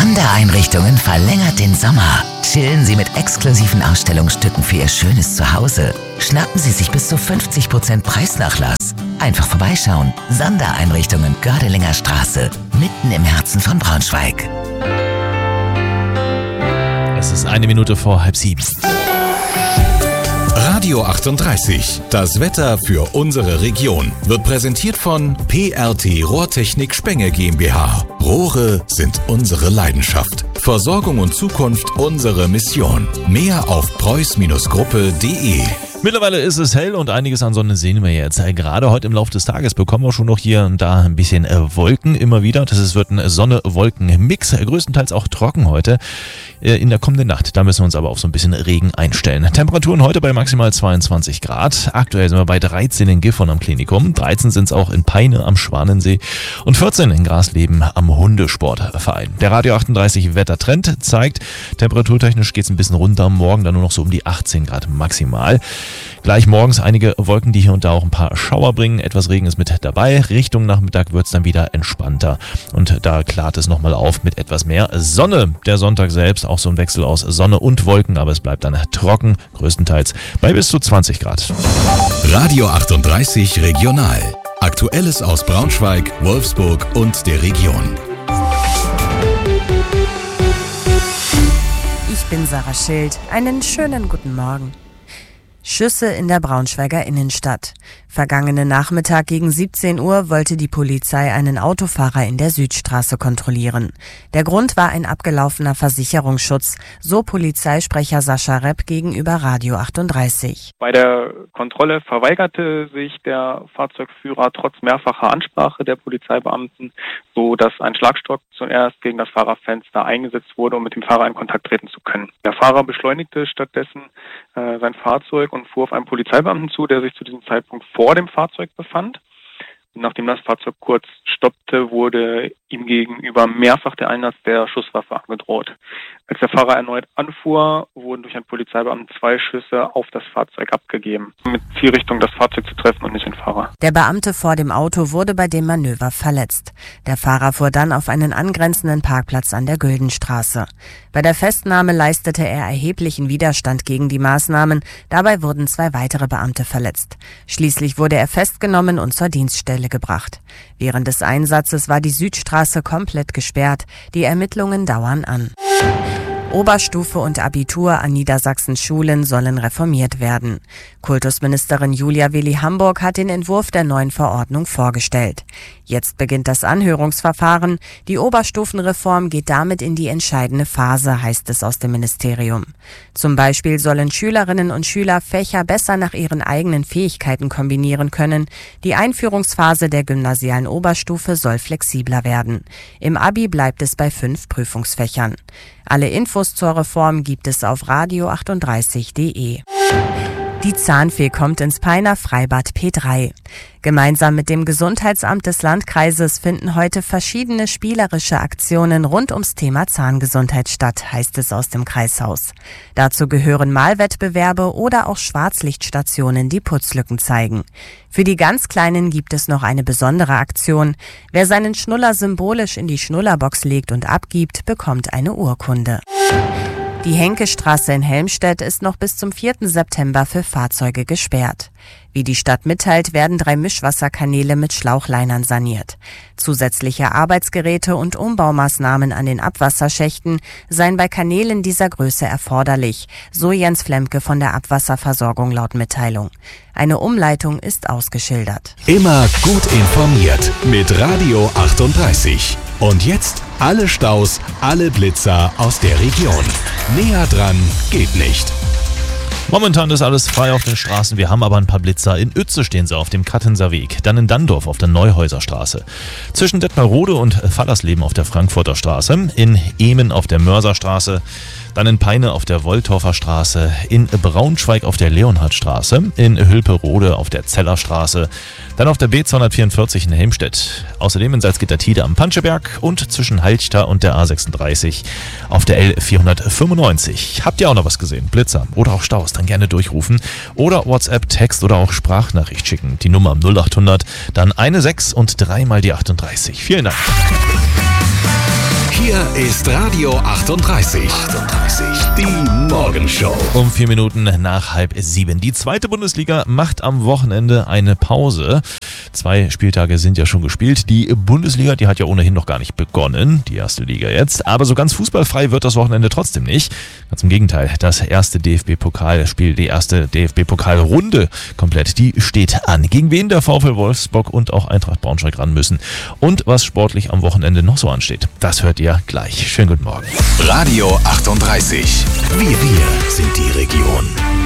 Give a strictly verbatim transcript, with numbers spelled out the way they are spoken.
Sondereinrichtungen verlängert den Sommer. Chillen Sie mit exklusiven Ausstellungsstücken für Ihr schönes Zuhause. Schnappen Sie sich bis zu fünfzig Prozent Preisnachlass. Einfach vorbeischauen. Sondereinrichtungen Gördelinger Straße, mitten im Herzen von Braunschweig. Es ist eine Minute vor halb sieben. Radio achtunddreißig, das Wetter für unsere Region, wird präsentiert von P R T Rohrtechnik Spenge GmbH. Rohre sind unsere Leidenschaft. Versorgung und Zukunft unsere Mission. Mehr auf preuß Gruppe punkt de. Mittlerweile ist es hell und einiges an Sonne sehen wir jetzt. Gerade heute im Laufe des Tages bekommen wir schon noch hier und da ein bisschen Wolken immer wieder. Das ist, wird ein Sonne-Wolken-Mix, größtenteils auch trocken heute in der kommenden Nacht. Da müssen wir uns aber auf so ein bisschen Regen einstellen. Temperaturen heute bei maximal zweiundzwanzig Grad. Aktuell sind wir bei dreizehn in Gifhorn am Klinikum, dreizehn sind es auch in Peine am Schwanensee und vierzehn in Grasleben am Hundesportverein. Der Radio achtunddreißig Wettertrend zeigt, temperaturtechnisch geht es ein bisschen runter. Morgen dann nur noch so um die achtzehn Grad maximal. Gleich morgens einige Wolken, die hier und da auch ein paar Schauer bringen. Etwas Regen ist mit dabei. Richtung Nachmittag wird es dann wieder entspannter. Und da klart es nochmal auf mit etwas mehr Sonne. Der Sonntag selbst auch so ein Wechsel aus Sonne und Wolken, aber es bleibt dann trocken, größtenteils bei bis zu zwanzig Grad. Radio achtunddreißig Regional. Aktuelles aus Braunschweig, Wolfsburg und der Region. Ich bin Sarah Schild. Einen schönen guten Morgen. Schüsse in der Braunschweiger Innenstadt. Vergangenen Nachmittag gegen siebzehn Uhr wollte die Polizei einen Autofahrer in der Südstraße kontrollieren. Der Grund war ein abgelaufener Versicherungsschutz, so Polizeisprecher Sascha Repp gegenüber Radio achtunddreißig. Bei der Kontrolle verweigerte sich der Fahrzeugführer trotz mehrfacher Ansprache der Polizeibeamten, so dass ein Schlagstock zuerst gegen das Fahrerfenster eingesetzt wurde, um mit dem Fahrer in Kontakt treten zu können. Der Fahrer beschleunigte stattdessen äh, sein Fahrzeug und fuhr auf einen Polizeibeamten zu, der sich zu diesem Zeitpunkt vor dem Fahrzeug befand. Und nachdem das Fahrzeug kurz stoppte, wurde ihm gegenüber mehrfach der Einsatz der Schusswaffe angedroht. Als der Fahrer erneut anfuhr, wurden durch einen Polizeibeamten zwei Schüsse auf das Fahrzeug abgegeben, mit Zielrichtung das Fahrzeug zu treffen und nicht den Fahrer. Der Beamte vor dem Auto wurde bei dem Manöver verletzt. Der Fahrer fuhr dann auf einen angrenzenden Parkplatz an der Güldenstraße. Bei der Festnahme leistete er erheblichen Widerstand gegen die Maßnahmen. Dabei wurden zwei weitere Beamte verletzt. Schließlich wurde er festgenommen und zur Dienststelle gebracht. Während des Einsatzes war die Südstraße komplett gesperrt. Die Ermittlungen dauern an. Oberstufe und Abitur an Niedersachsens Schulen sollen reformiert werden. Kultusministerin Julia Willi-Hamburg hat den Entwurf der neuen Verordnung vorgestellt. Jetzt beginnt das Anhörungsverfahren. Die Oberstufenreform geht damit in die entscheidende Phase, heißt es aus dem Ministerium. Zum Beispiel sollen Schülerinnen und Schüler Fächer besser nach ihren eigenen Fähigkeiten kombinieren können. Die Einführungsphase der gymnasialen Oberstufe soll flexibler werden. Im Abi bleibt es bei fünf Prüfungsfächern. Alle Infos zur Reform gibt es auf radio achtunddreißig punkt de. Die Zahnfee kommt ins Peiner Freibad P drei. Gemeinsam mit dem Gesundheitsamt des Landkreises finden heute verschiedene spielerische Aktionen rund ums Thema Zahngesundheit statt, heißt es aus dem Kreishaus. Dazu gehören Malwettbewerbe oder auch Schwarzlichtstationen, die Putzlücken zeigen. Für die ganz Kleinen gibt es noch eine besondere Aktion. Wer seinen Schnuller symbolisch in die Schnullerbox legt und abgibt, bekommt eine Urkunde. Die Henkestraße in Helmstedt ist noch bis zum vierten September für Fahrzeuge gesperrt. Wie die Stadt mitteilt, werden drei Mischwasserkanäle mit Schlauchleinern saniert. Zusätzliche Arbeitsgeräte und Umbaumaßnahmen an den Abwasserschächten seien bei Kanälen dieser Größe erforderlich, so Jens Flemke von der Abwasserversorgung laut Mitteilung. Eine Umleitung ist ausgeschildert. Immer gut informiert mit Radio achtunddreißig. Und jetzt alle Staus, alle Blitzer aus der Region. Näher dran geht nicht. Momentan ist alles frei auf den Straßen. Wir haben aber ein paar Blitzer. In Uetze stehen sie auf dem Kattenser Weg. Dann in Dandorf auf der Neuhäuser Straße. Zwischen Detmarode und Fallersleben auf der Frankfurter Straße. In Ehmen auf der Mörserstraße. Dann in Peine auf der Wolltorfer Straße. In Braunschweig auf der Leonhardstraße. In Hülperode auf der Zellerstraße. Dann auf der B zweihundertvierundvierzig in Helmstedt. Außerdem in Salzgitter-Tide am Panscheberg. Und zwischen Halchta und der A sechsunddreißig auf der L vierhundertfünfundneunzig. Habt ihr auch noch was gesehen? Blitzer oder auch Staus? Dann gerne durchrufen. Oder WhatsApp, Text oder auch Sprachnachricht schicken. Die Nummer null achthundert, dann eine sechs und dreimal die achtunddreißig. Vielen Dank. Hier ist Radio achtunddreißig. achtunddreißig. Die Morgenshow. Um vier Minuten nach halb sieben. Die zweite Bundesliga macht am Wochenende eine Pause. Zwei Spieltage sind ja schon gespielt. Die Bundesliga, die hat ja ohnehin noch gar nicht begonnen. Die erste Liga jetzt. Aber so ganz fußballfrei wird das Wochenende trotzdem nicht. Ganz im Gegenteil. Das erste D F B-Pokalspiel, die erste D F B-Pokalrunde komplett, die steht an. Gegen wen der VfL Wolfsburg und auch Eintracht Braunschweig ran müssen. Und was sportlich am Wochenende noch so ansteht. Das hört ihr gleich. Schönen guten Morgen. Radio achtunddreißig. Wir, wir sind die Region.